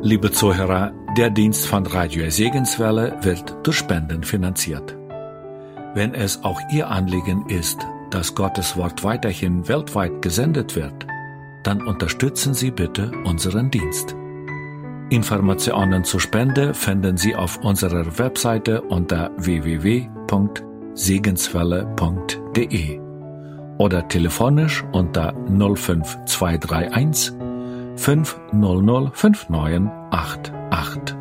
Liebe Zuhörer, der Dienst von Radio Segenswelle wird durch Spenden finanziert. Wenn es auch Ihr Anliegen ist, dass Gottes Wort weiterhin weltweit gesendet wird, dann unterstützen Sie bitte unseren Dienst. Informationen zur Spende finden Sie auf unserer Webseite unter www.segenswelle.de oder telefonisch unter 05231 500 5988.